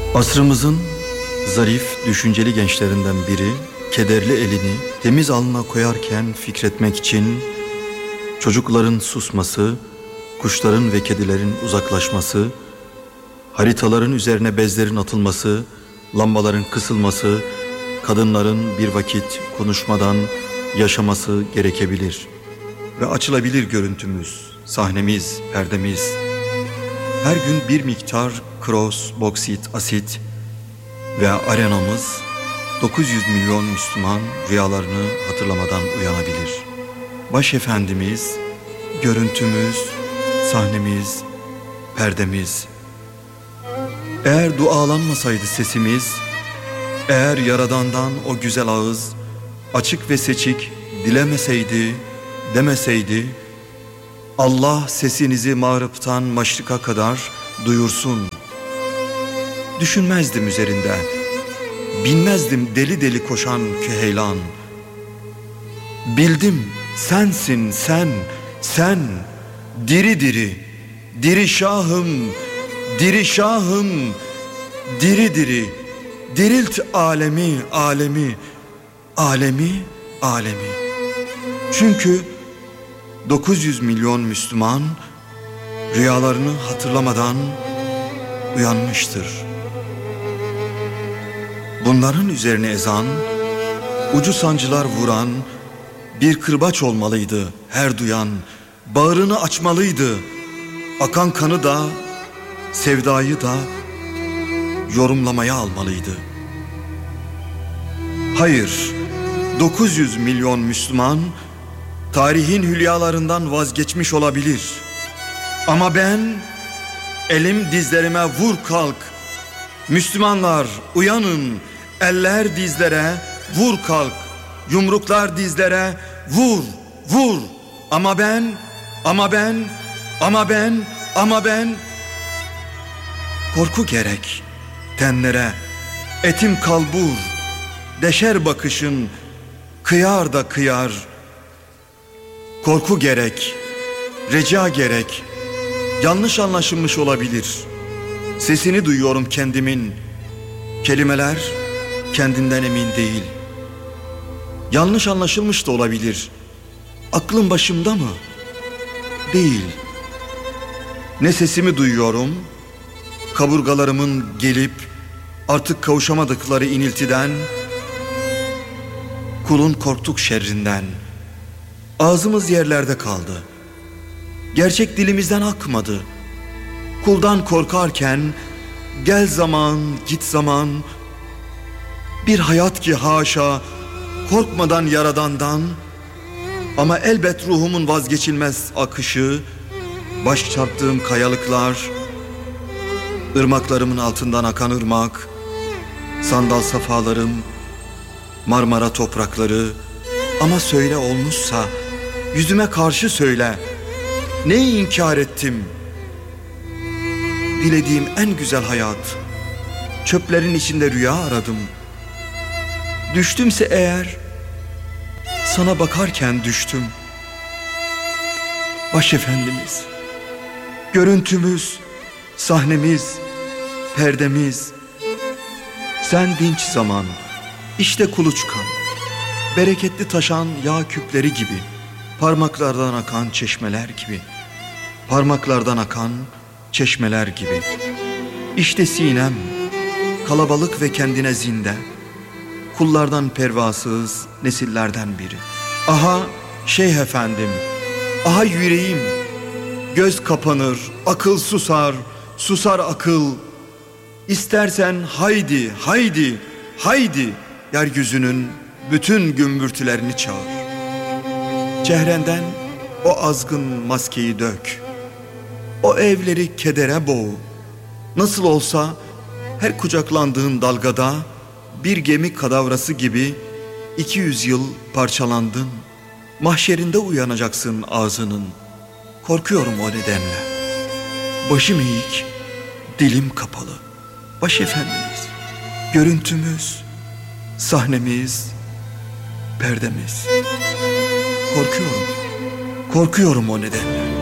Asrımızın zarif, düşünceli gençlerinden biri kederli elini temiz alnına koyarken fikretmek için çocukların susması, kuşların ve kedilerin uzaklaşması, haritaların üzerine bezlerin atılması, lambaların kısılması, kadınların bir vakit konuşmadan yaşaması gerekebilir. Ve açılabilir görüntümüz, sahnemiz, perdemiz. Her gün bir miktar kros, boksit, asit ve arenamız 900 milyon Müslüman rüyalarını hatırlamadan uyanabilir. Başefendimiz, görüntümüz, sahnemiz, perdemiz. Eğer dualanmasaydı sesimiz, eğer Yaradan'dan o güzel ağız açık ve seçik dilemeseydi, demeseydi, Allah sesinizi mağrıptan maşrika kadar duyursun. Düşünmezdim üzerinde, binmezdim deli deli koşan küheylan. Bildim sensin sen, diri diri, diri şahım, diri şahım, diri diri, dirilt alemi, alemi, alemi, alemi. Çünkü 900 milyon Müslüman rüyalarını hatırlamadan uyanmıştır. Bunların üzerine ezan, ucu sancılar vuran bir kırbaç olmalıydı her duyan. Bağrını açmalıydı, akan kanı da, sevdayı da yorumlamaya almalıydı. Hayır, 900 milyon Müslüman tarihin hülyalarından vazgeçmiş olabilir. Ama ben, elim dizlerime vur kalk. Müslümanlar uyanın, eller dizlere vur kalk. Yumruklar dizlere vur, vur. Ama ben. Korku gerek tenlere, etim kalbur. Deşer bakışın, kıyar da kıyar. Korku gerek, reca gerek. Yanlış anlaşılmış olabilir. Sesini duyuyorum kendimin. Kelimeler kendinden emin değil. Yanlış anlaşılmış da olabilir. Aklım başımda mı? Değil. Ne sesimi duyuyorum, kaburgalarımın gelip artık kavuşamadıkları iniltiden, kulun korktuk şerrinden. Ağzımız yerlerde kaldı. Gerçek dilimizden akmadı. Kuldan korkarken gel zaman, git zaman. Bir hayat ki haşa korkmadan Yaradan'dan. Ama elbet ruhumun vazgeçilmez akışı, baş çarptığım kayalıklar, ırmaklarımın altından akan ırmak, sandal safalarım, Marmara toprakları. Ama söyle olmuşsa yüzüme karşı söyle, neyi inkar ettim? Dilediğim en güzel hayat, çöplerin içinde rüya aradım. Düştümse eğer, sana bakarken düştüm. Başefendimiz, görüntümüz, sahnemiz, perdemiz. Sen dinç zaman, işte kuluçkan, bereketli taşan yağ küpleri gibi, parmaklardan akan çeşmeler gibi, parmaklardan akan çeşmeler gibi. İşte sinem, kalabalık ve kendine zinde, kullardan pervasız nesillerden biri. Aha Şeyh Efendim, aha yüreğim, göz kapanır, akıl susar, susar akıl. İstersen haydi, haydi, haydi, yeryüzünün bütün gümbürtülerini çağır. Çehrenden o azgın maskeyi dök. O evleri kedere boğ. Nasıl olsa her kucaklandığın dalgada bir gemi kadavrası gibi 200 yıl parçalandın. Mahşerinde uyanacaksın ağzının. Korkuyorum o nedenle. Başım eğik, dilim kapalı. Başefendimiz, görüntümüz, sahnemiz, perdemiz. Korkuyorum o nedenle.